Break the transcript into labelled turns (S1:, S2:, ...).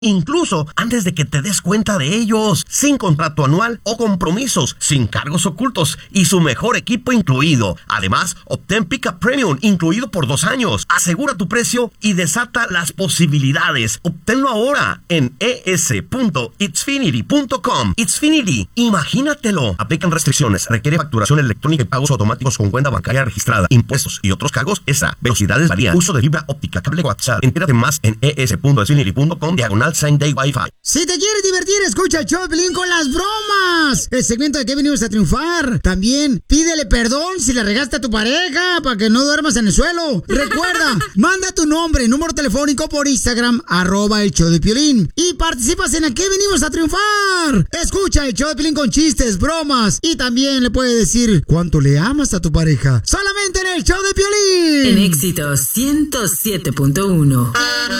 S1: incluso antes de que te des cuenta de ellos, sin contrato anual o compromisos, sin cargos ocultos y su mejor equipo incluido. Además, obtén Pickup Premium incluido por 2 años. Asegura tu precio y desata las posibilidades. Obténlo ahora en es.itsfinity.com. Xfinity, imagínatelo. Aplican restricciones. Requiere facturación electrónica y pagos automáticos con cuenta bancaria registrada. Impuestos y otros cargos. Velocidades varían. Uso de fibra óptica, cable WhatsApp. Entérate más en es.xfinity.com/Same Day Wi-Fi.
S2: Si te quieres divertir, escucha el show de Piolín con las bromas. El segmento de que venimos a triunfar. También pídele perdón si le regaste a tu pareja para que no duermas en el suelo. Recuerda, manda tu nombre, número telefónico por Instagram, @el show de Piolín. Y participas en el que venimos a triunfar. Escucha el show de Piolín con chistes, bromas. Y también le puedes decir cuánto le amas a tu pareja. Solamente en el show de Piolín.
S3: En Éxitos 107.1.